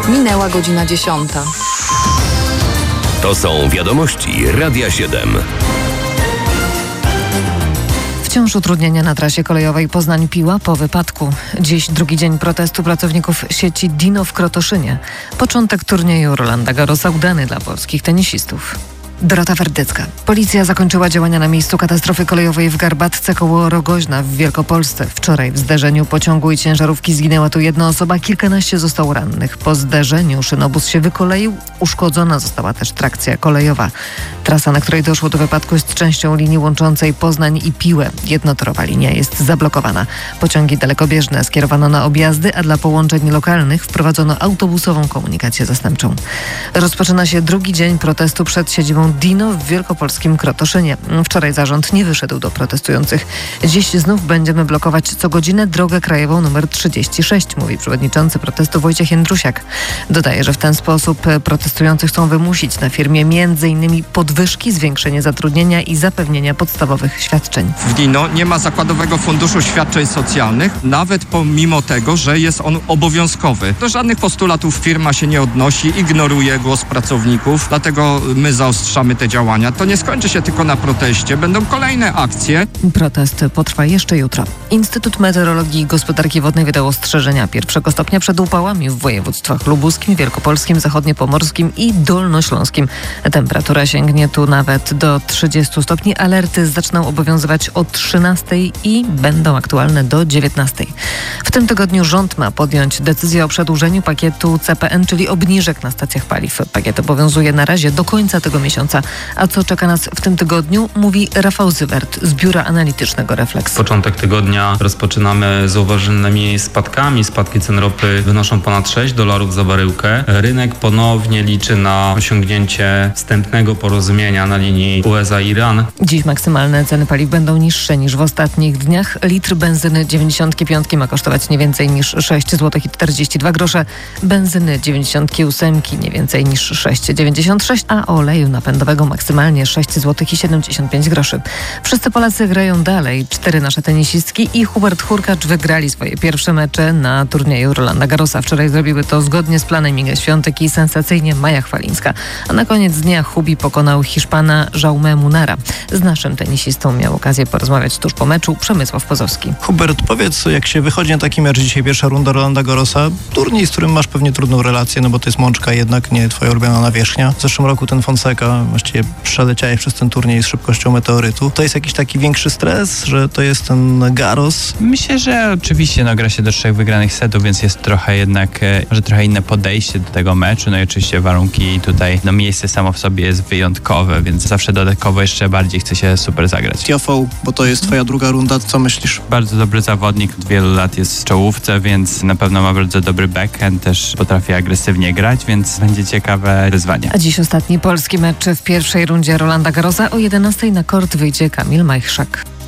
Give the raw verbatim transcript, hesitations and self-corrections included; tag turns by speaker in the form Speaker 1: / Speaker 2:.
Speaker 1: Minęła godzina dziesiąta.
Speaker 2: To są wiadomości Radia siedem.
Speaker 3: Wciąż utrudnienia na trasie kolejowej Poznań-Piła po wypadku. Dziś drugi dzień protestu pracowników sieci Dino w Krotoszynie. Początek turnieju Rolanda Garrosa udany dla polskich tenisistów. Dorota Werdycka. Policja zakończyła działania na miejscu katastrofy kolejowej w Garbatce koło Rogoźna w Wielkopolsce. Wczoraj w zderzeniu pociągu i ciężarówki zginęła tu jedna osoba, kilkanaście zostało rannych. Po zderzeniu szynobus się wykoleił, uszkodzona została też trakcja kolejowa. Trasa, na której doszło do wypadku, jest częścią linii łączącej Poznań i Piłę. Jednotorowa linia jest zablokowana. Pociągi dalekobieżne skierowano na objazdy, a dla połączeń lokalnych wprowadzono autobusową komunikację zastępczą. Rozpoczyna się drugi dzień protestu przed siedzibą Dino w wielkopolskim Krotoszynie. Wczoraj zarząd nie wyszedł do protestujących. Dziś znów będziemy blokować co godzinę drogę krajową nr trzydzieści sześć, mówi przewodniczący protestu Wojciech Jędrusiak. Dodaje, że w ten sposób protestujący chcą wymusić na firmie między innymi podwyżki, zwiększenie zatrudnienia i zapewnienia podstawowych świadczeń.
Speaker 4: W Dino nie ma zakładowego funduszu świadczeń socjalnych, nawet pomimo tego, że jest on obowiązkowy. Do żadnych postulatów firma się nie odnosi, ignoruje głos pracowników, dlatego my zaostrzamy te działania. To nie skończy się tylko na proteście, będą kolejne akcje.
Speaker 3: Protest potrwa jeszcze jutro. Instytut Meteorologii i Gospodarki Wodnej wydał ostrzeżenia pierwszego stopnia przed upałami w województwach lubuskim, wielkopolskim, zachodniopomorskim i dolnośląskim. Temperatura sięgnie tu nawet do trzydziestu stopni. Alerty zaczną obowiązywać o trzynastej i będą aktualne do dziewiętnastej. W tym tygodniu rząd ma podjąć decyzję o przedłużeniu pakietu C P N, czyli obniżek na stacjach paliw. Pakiet obowiązuje na razie do końca tego miesiąca. A co czeka nas w tym tygodniu, mówi Rafał Zywert z Biura Analitycznego Refleks.
Speaker 5: Początek tygodnia rozpoczynamy z zauważalnymi spadkami. Spadki cen ropy wynoszą ponad sześć dolarów za baryłkę. Rynek ponownie liczy na osiągnięcie wstępnego porozumienia na linii U S A-Iran.
Speaker 3: Dziś maksymalne ceny paliw będą niższe niż w ostatnich dniach. Litr benzyny dziewięćdziesiątki piątki ma kosztować nie więcej niż sześć złotych i czterdzieści dwa grosze. Benzyny dziewięćdziesiątki ósemki nie więcej niż sześć dziewięćdziesiąt sześć, a oleju napędowego maksymalnie sześć złotych i siedemdziesiąt pięć groszy. Wszyscy Polacy grają dalej. Cztery nasze tenisistki i Hubert Hurkacz wygrali swoje pierwsze mecze na turnieju Rolanda Garrosa. Wczoraj zrobiły to zgodnie z planem Iga Świątek i sensacyjnie Maja Chwalińska. A na koniec dnia Hubi pokonał Hiszpana Jaume Munara. Z naszym tenisistą miał okazję porozmawiać tuż po meczu Przemysław Pozowski.
Speaker 6: Hubert, powiedz, jak się wychodzi na taki mecz, dzisiaj pierwsza runda Rolanda Garrosa, turniej, z którym masz pewnie trudną relację, no bo to jest Mączka jednak, nie twoja ulubiona nawierzchnia. W zeszłym roku ten Fonseca, właściwie przeleciałeś przez ten turniej z szybkością meteorytu. To jest jakiś taki większy stres, że to jest ten Garros?
Speaker 7: Myślę, że oczywiście no, gra się do trzech wygranych setów, więc jest trochę jednak, e, może trochę inne podejście do tego meczu. No i oczywiście warunki tutaj, no miejsce samo w sobie jest wyjątkowe, więc zawsze dodatkowo jeszcze bardziej chce się super zagrać.
Speaker 6: Tiafoe, bo to jest twoja druga runda, co myślisz?
Speaker 7: Bardzo dobry zawodnik, od wielu lat jest w czołówce, więc na pewno ma bardzo dobry backhand, też potrafi agresywnie grać, więc będzie ciekawe wyzwanie.
Speaker 3: A dziś ostatni polski mecz w pierwszej rundzie Rolanda Garrosa. O jedenastej na kort wyjdzie Kamil Majchrzak.